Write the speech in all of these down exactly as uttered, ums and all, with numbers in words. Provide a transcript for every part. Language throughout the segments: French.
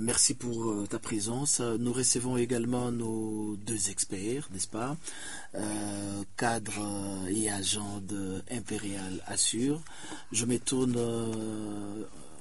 merci pour euh, ta présence. Nous recevons également nos deux experts, n'est-ce pas, euh, cadre et agent de Imperial Assure. Je me tourne euh,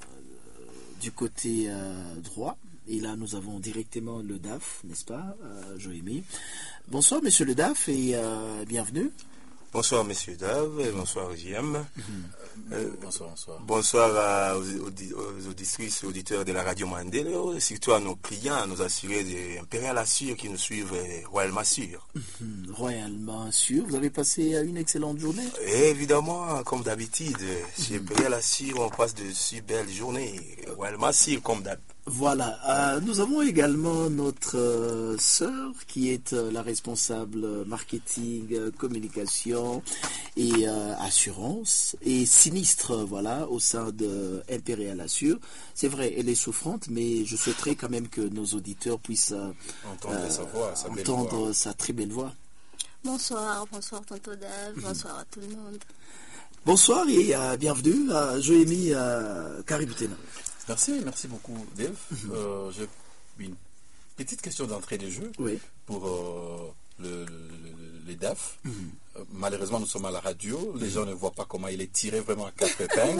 du côté euh, droit. Et là, nous avons directement le D A F, n'est-ce pas, euh, Joémie. Bonsoir, monsieur le D A F, et euh, bienvenue. Bonsoir, monsieur Dave, et bonsoir, J M. Mm-hmm. Euh, bonsoir, bonsoir. Bonsoir à, aux, aux auditrices et auditeurs de la radio Mandela, surtout à nos clients, à nos assurés de Imperial Assure qui nous suivent royalement sûrs. Mm-hmm. Royalement sûr. Vous avez passé une excellente journée? Et évidemment, comme d'habitude, mm-hmm. chez Imperial Assure, on passe de si belles journées, royalement sûrs comme d'habitude. Voilà, euh, nous avons également notre euh, sœur qui est euh, la responsable marketing, euh, communication et euh, assurance et sinistre, voilà, au sein de Imperial Assure. C'est vrai, elle est souffrante, mais je souhaiterais quand même que nos auditeurs puissent euh, entendre, euh, sa, voix, sa, entendre voix. sa très belle voix. Bonsoir, bonsoir Tonton Dave, bonsoir à tout le monde. Bonsoir et euh, bienvenue à Joémie euh, Kaributena. Merci, merci beaucoup, Dave. Mm-hmm. euh, J'ai une petite question d'entrée de jeu oui. pour euh, le, le, les D A F. Mm-hmm. euh, malheureusement, nous sommes à la radio. Les mm-hmm. gens ne voient pas comment il est tiré vraiment à quatre épingles.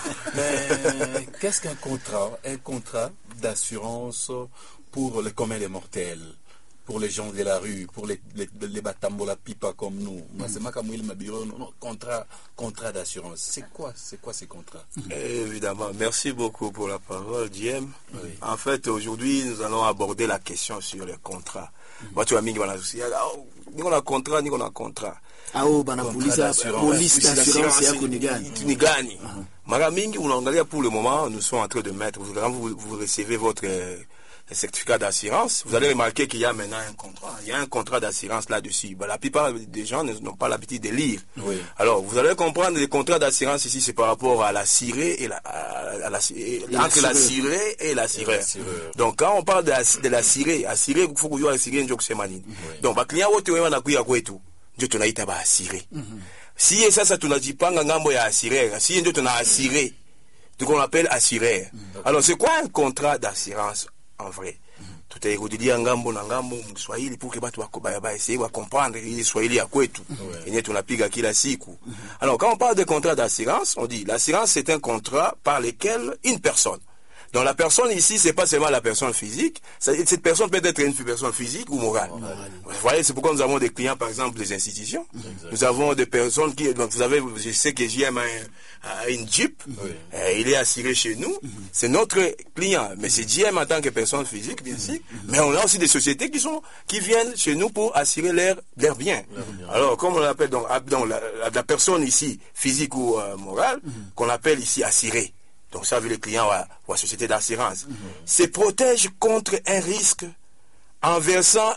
Mais qu'est-ce qu'un contrat? Un contrat d'assurance pour le commun des mortels, pour les gens de la rue, pour les, les, les batambola pipa comme nous. Moi, c'est Makamouil Mabiro, contrat, contrat d'assurance. C'est quoi, c'est quoi ces contrats? Évidemment, merci beaucoup pour la parole, J M. Oui. En fait, aujourd'hui, nous allons aborder la question sur les contrats. Moi, tu as mis, voilà, ni on a contrat, ni on a contrat. Ah, oh, bana police d'assurance, ya kunigani. Kunigani. Maramingi, on en pour le moment, nous sommes en train de mettre, quand vous, vous recevez votre le certificat d'assurance, vous allez remarquer qu'il y a maintenant un contrat. Il y a un contrat d'assurance là-dessus. Ben, la plupart des gens n'ont pas l'habitude de lire. Oui. Alors, vous allez comprendre les contrats d'assurance ici, c'est par rapport à la cirée et la, à, à la, et et entre la cirée et la cirée. Donc, quand on parle de la, de la cirée, la cirée, il faut que vous ayez la cirée, donc c'est manine. Donc, bah, client, vous avez un accueil à quoi et tout. Dieu t'en a été à cirée. Si ça, ça, tu n'as dit pas, ngambo ya assuré. Si Dieu t'en a assuré. Donc, on l'appelle assuré. Alors, c'est quoi un contrat d'assurance? En vrai, tout est redit en gambo na gambo Swahili pour que batu ba essayer de comprendre il Swahili à kwetu et tunapiga kila siku. Alors quand on parle de contrat d'assurance, on dit l'assurance c'est un contrat par lequel une personne. Donc la personne ici, c'est pas seulement la personne physique, cette personne peut être une personne physique ou morale. Oh, vous voyez, c'est pourquoi nous avons des clients, par exemple, des institutions. Exactement. Nous avons des personnes qui, donc vous avez, je sais que J M a une Jeep, oui. euh, il est assuré chez nous, mm-hmm. c'est notre client, mais c'est J M en tant que personne physique, bien sûr. Mm-hmm. Mais on a aussi des sociétés qui sont, qui viennent chez nous pour assurer leurs leurs biens. Mm-hmm. Alors, comme on l'appelle, donc, donc la, la, la personne ici, physique ou euh, morale, mm-hmm. qu'on appelle ici assurée. Donc ça veut les clients ou la société d'assurance. Mm-hmm. Se protège contre un risque en versant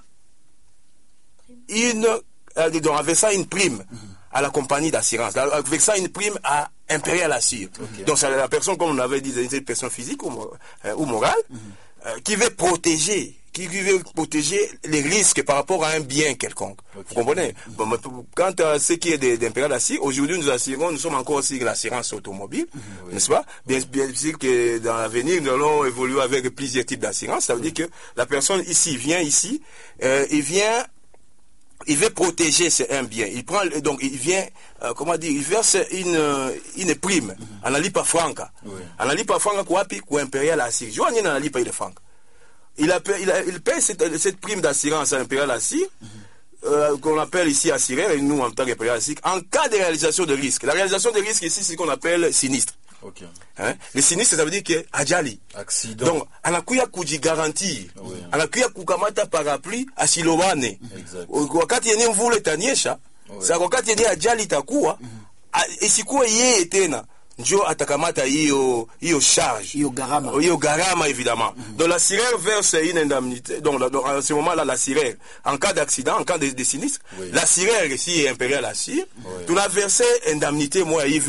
une, euh, donc en versant une prime mm-hmm. à la compagnie d'assurance, en versant une prime à Imperial Assure. Okay. Donc c'est la personne, comme on avait dit, c'est une personne physique ou, euh, ou morale, mm-hmm. euh, qui veut protéger, qui veut protéger les risques par rapport à un bien quelconque. Okay. Vous comprenez? Mm-hmm. Bon, quant à ce qui est d'Imperial Assure, aujourd'hui nous assurons, nous sommes encore sur l'assurance automobile, mm-hmm. n'est-ce pas? Bien, bien sûr que dans l'avenir, nous allons évoluer avec plusieurs types d'assurance. Ça veut mm-hmm. dire que la personne ici vient ici, euh, il vient, il veut protéger un bien. Il prend, donc il vient, euh, comment dire, il verse une, une prime. Mm-hmm. Analipa franca. Oui. Analipa franca quoi puis quoi Imperial Assure. Je vois n'y analipa il franca. Il, a, il, a, il paye cette, cette prime d'assurance à Imperial Assure, mm-hmm. euh, qu'on appelle ici assureur, et nous en tant qu'Imperial Assure, en cas de réalisation de risque. La réalisation de risque ici, c'est ce qu'on appelle sinistre. Okay. Hein? Le sinistre, ça veut dire que Adjali. Accident. Donc, anakuya kuji garantir. Oui. Anakuya kukamata parapluie asilowane. Wakati yenye mvule tanyesha, sa wakati yenye ajali itakuwa, isikuwe yeye tena. Njo atakamata hiyo hiyo charge hiyo garama hiyo garama évidemment. Mm-hmm. Donc l'assureur verse une indemnité. Donc, donc en ce moment là l'assureur en cas d'accident, en cas de, de sinistre, oui. L'assureur ici Imperial Assure, oui. Tu l'as versé indemnité moi